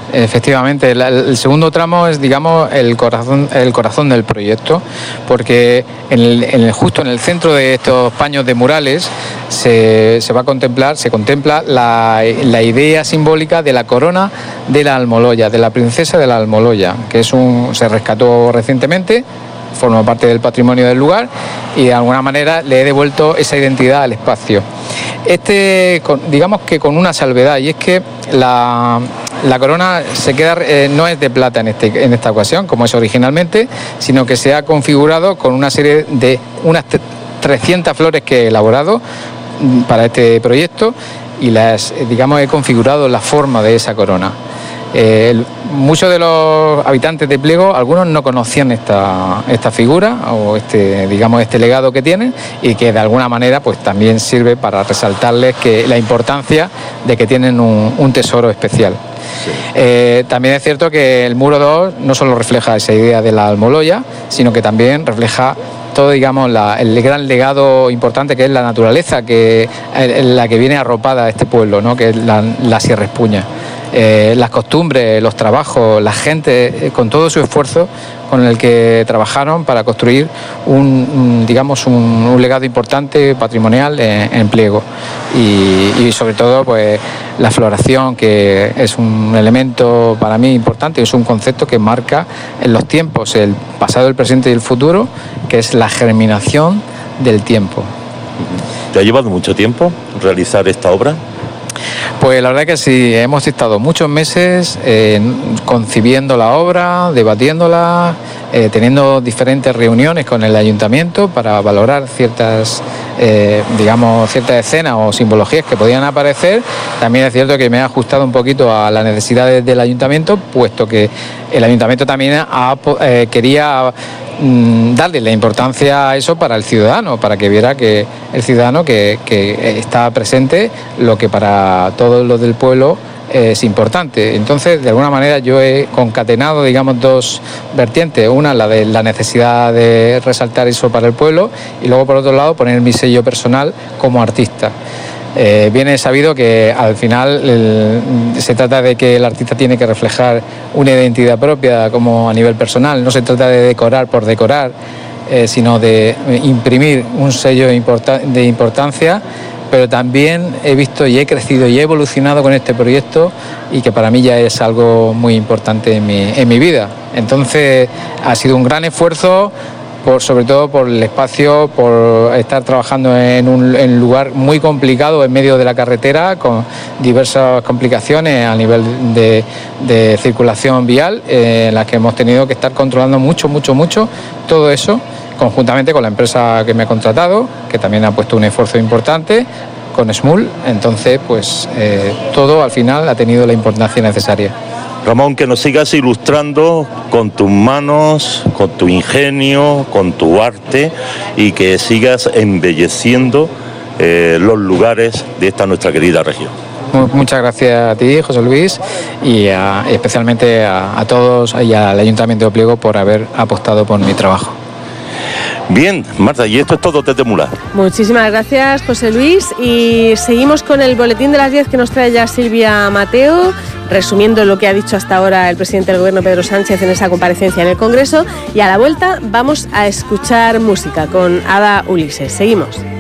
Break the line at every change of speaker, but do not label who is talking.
Efectivamente, el segundo tramo es, digamos, el corazón del proyecto, porque justo en el centro de estos paños de murales se contempla la idea simbólica de la corona de la Almoloya, de la princesa de la Almoloya, que se rescató recientemente, forma parte del patrimonio del lugar y de alguna manera le he devuelto esa identidad al espacio. Digamos que con una salvedad, y es que la corona no es de plata en esta ocasión, como es originalmente, sino que se ha configurado con una serie de unas 300 flores que he elaborado para este proyecto y he configurado la forma de esa corona. Muchos de los habitantes de Pliego, algunos no conocían esta figura o este legado que tienen, y que de alguna manera pues también sirve para resaltarles la importancia de que tienen un tesoro especial. Sí. También es cierto que el muro 2 no solo refleja esa idea de la Almoloya, sino que también refleja todo, digamos, el gran legado importante que es la naturaleza, la que viene arropada a este pueblo, ¿no? Que es la Sierra Espuña. Las costumbres, los trabajos, la gente, con todo su esfuerzo con el que trabajaron para construir un legado importante patrimonial en Pliego, y sobre todo pues la floración, que es un elemento para mí importante, es un concepto que marca en los tiempos el pasado, el presente y el futuro, que es la germinación del tiempo.
¿Te ha llevado mucho tiempo realizar esta obra?
Pues la verdad que sí, hemos estado muchos meses concibiendo la obra, debatiéndola, teniendo diferentes reuniones con el ayuntamiento para valorar ciertas escenas o simbologías que podían aparecer. También es cierto que me he ajustado un poquito a las necesidades del ayuntamiento, puesto que el ayuntamiento también quería darle la importancia a eso para el ciudadano, para que viera que el ciudadano que está presente, lo que para todos los del pueblo es importante. Entonces, de alguna manera yo he concatenado, digamos, dos vertientes: una, la de la necesidad de resaltar eso para el pueblo, y luego, por otro lado, poner mi sello personal como artista. Bien es sabido que al final se trata de que el artista tiene que reflejar una identidad propia como a nivel personal. No se trata de decorar por decorar, sino de imprimir un sello de importancia. Pero también he visto y he crecido y he evolucionado con este proyecto, y que para mí ya es algo muy importante en mi vida. Entonces ha sido un gran esfuerzo, sobre todo por el espacio, por estar trabajando en un lugar muy complicado en medio de la carretera, con diversas complicaciones a nivel de circulación vial, en las que hemos tenido que estar controlando mucho todo eso, conjuntamente con la empresa que me ha contratado, que también ha puesto un esfuerzo importante, con SMUL. Entonces, pues todo al final ha tenido la importancia necesaria.
Ramón, que nos sigas ilustrando con tus manos, con tu ingenio, con tu arte, y que sigas embelleciendo los lugares de esta nuestra querida región.
Muchas gracias a ti, José Luis, y especialmente a todos y al Ayuntamiento de Pliego por haber apostado por mi trabajo.
Bien, Marta, y esto es todo desde Mular.
Muchísimas gracias, José Luis, y seguimos con el boletín de las 10 que nos trae ya Silvia Mateo, resumiendo lo que ha dicho hasta ahora el presidente del Gobierno, Pedro Sánchez, en esa comparecencia en el Congreso, y a la vuelta vamos a escuchar música con Ada Ulises. Seguimos.